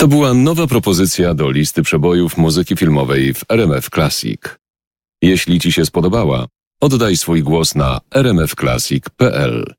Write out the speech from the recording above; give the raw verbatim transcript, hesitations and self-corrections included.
To była nowa propozycja do listy przebojów muzyki filmowej w R M F Classic. Jeśli Ci się spodobała, oddaj swój głos na r m f classic kropka p l.